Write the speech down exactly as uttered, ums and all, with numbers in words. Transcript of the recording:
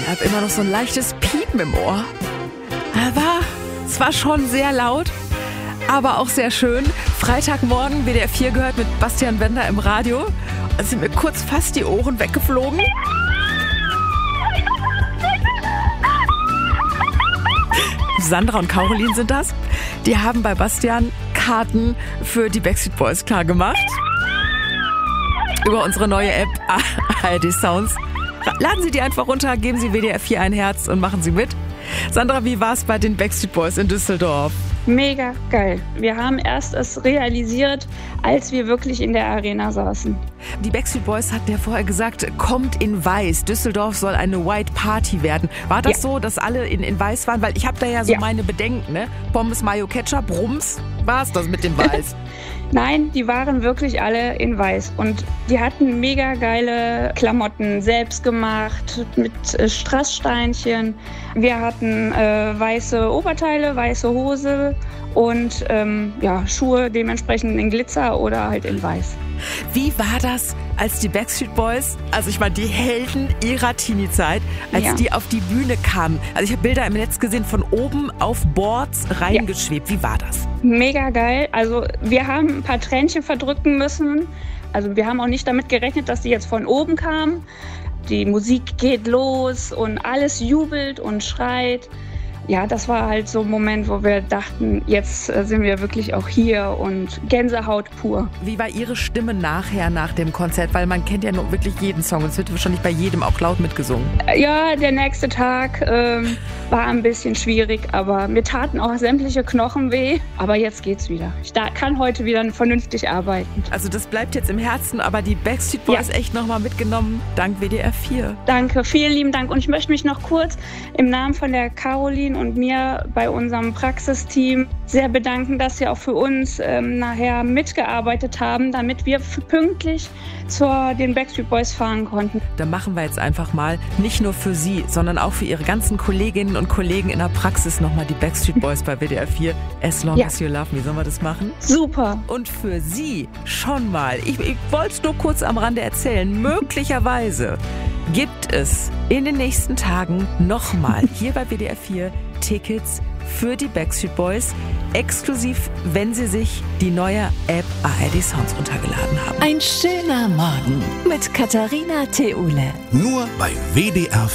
Ich habe immer noch so ein leichtes Piepen im Ohr. Aber es war schon sehr laut, aber auch sehr schön. Freitagmorgen W D R vier gehört mit Bastian Wender im Radio. Da sind mir kurz fast die Ohren weggeflogen. Sandra und Caroline sind das. Die haben bei Bastian Karten für die Backstreet Boys klar gemacht. Über unsere neue App A R D Sounds. Laden Sie die einfach runter, geben Sie W D R vier ein Herz und machen Sie mit. Sandra, wie war es bei den Backstreet Boys in Düsseldorf? Mega geil. Wir haben erst es realisiert, als wir wirklich in der Arena saßen. Die Backstreet Boys hatten ja vorher gesagt, kommt in Weiß. Düsseldorf soll eine White Party werden. War das ja so, dass alle in, in Weiß waren? Weil ich habe da ja so ja. meine Bedenken, ne? Pommes, Mayo, Ketchup, Rums. War es das mit dem Weiß? Nein, die waren wirklich alle in Weiß und die hatten mega geile Klamotten, selbst gemacht, mit äh, Strasssteinchen. Wir hatten äh, weiße Oberteile, weiße Hose und ähm, ja, Schuhe dementsprechend in Glitzer oder halt in Weiß. Wie war das, als die Backstreet Boys, also ich meine die Helden ihrer Teenie-Zeit, als ja. die auf die Bühne kamen? Also ich habe Bilder im Netz gesehen, von oben auf Boards reingeschwebt. Ja. Wie war das? Mega geil. Also wir haben ein paar Tränchen verdrücken müssen. Also wir haben auch nicht damit gerechnet, dass die jetzt von oben kamen. Die Musik geht los und alles jubelt und schreit. Ja, das war halt so ein Moment, wo wir dachten, jetzt sind wir wirklich auch hier und Gänsehaut pur. Wie war Ihre Stimme nachher, nach dem Konzert? Weil man kennt ja nur wirklich jeden Song und es wird wahrscheinlich bei jedem auch laut mitgesungen. Ja, der nächste Tag ähm, war ein bisschen schwierig, aber mir taten auch sämtliche Knochen weh. Aber jetzt geht's wieder. Ich da, kann heute wieder vernünftig arbeiten. Also das bleibt jetzt im Herzen, aber die Backstreet Boys ja. echt nochmal mitgenommen, dank W D R vier. Danke, vielen lieben Dank. Und ich möchte mich noch kurz im Namen von der Caroline und mir bei unserem Praxisteam sehr bedanken, dass sie auch für uns ähm, nachher mitgearbeitet haben, damit wir pünktlich zu den Backstreet Boys fahren konnten. Da machen wir jetzt einfach mal, nicht nur für Sie, sondern auch für Ihre ganzen Kolleginnen und Kollegen in der Praxis nochmal die Backstreet Boys bei W D R vier. As long ja. as you love me. Sollen wir das machen? Super. Und für Sie schon mal, ich, ich wollte es nur kurz am Rande erzählen, möglicherweise gibt es in den nächsten Tagen nochmal hier bei W D R vier Tickets für die Backstreet Boys, exklusiv, wenn Sie sich die neue App A R D Sounds runtergeladen haben. Ein schöner Morgen mit Katharina Theule. Nur bei W D R vier.